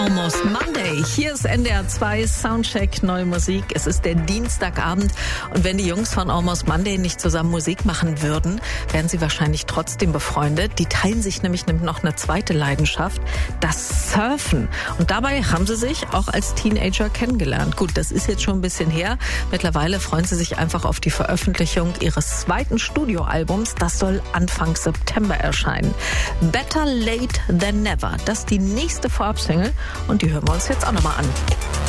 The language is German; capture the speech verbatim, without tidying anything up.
Almost Monday. Hier ist N D R zwei Soundcheck, neue Musik. Es ist der Dienstagabend und wenn die Jungs von Almost Monday nicht zusammen Musik machen würden, wären sie wahrscheinlich trotzdem befreundet. Die teilen sich nämlich noch eine zweite Leidenschaft, das Surfen. Und dabei haben sie sich auch als Teenager kennengelernt. Gut, das ist jetzt schon ein bisschen her. Mittlerweile freuen sie sich einfach auf die Veröffentlichung ihres zweiten Studioalbums. Das soll Anfang September erscheinen. Better Late Than Never. Das ist die nächste Vorabsingle und die hören wir uns jetzt auch nochmal an.